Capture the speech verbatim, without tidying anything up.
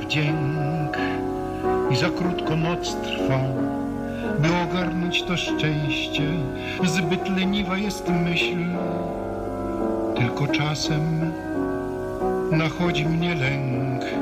wdzięk i za krótko noc trwa, by ogarnąć to szczęście. Zbyt leniwa jest myśl, tylko czasem nachodzi mnie lęk.